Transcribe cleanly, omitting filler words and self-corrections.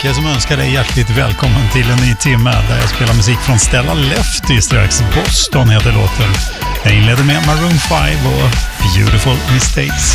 Henke som önskar dig hjärtligt välkommen till en ny timme där jag spelar musik från Stella Lefty strax. Boston heter låten. Jag inleder med Maroon 5 och Beautiful Mistakes.